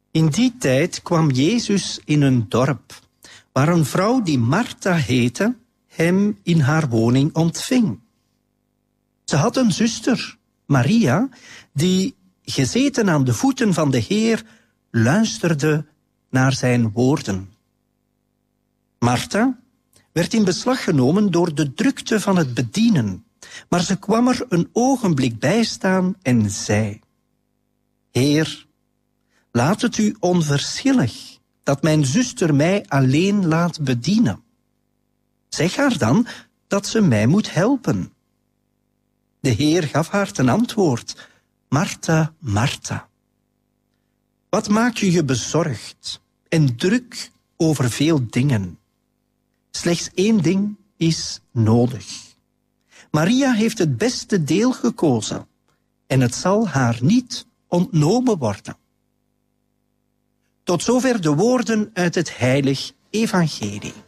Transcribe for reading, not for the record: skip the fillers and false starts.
In die tijd kwam Jezus in een dorp, waar een vrouw die Martha heette, hem in haar woning ontving. Ze had een zuster, Maria, die, gezeten aan de voeten van de Heer, luisterde naar zijn woorden. Martha werd in beslag genomen door de drukte van het bedienen, maar ze kwam er een ogenblik bij staan en zei: Heer, laat het u onverschillig dat mijn zuster mij alleen laat bedienen. Zeg haar dan dat ze mij moet helpen. De Heer gaf haar ten antwoord: Martha, Martha, wat maak je je bezorgd en druk over veel dingen? Slechts 1 ding is nodig. Maria heeft het beste deel gekozen en het zal haar niet ontnomen worden. Tot zover de woorden uit het heilig evangelie.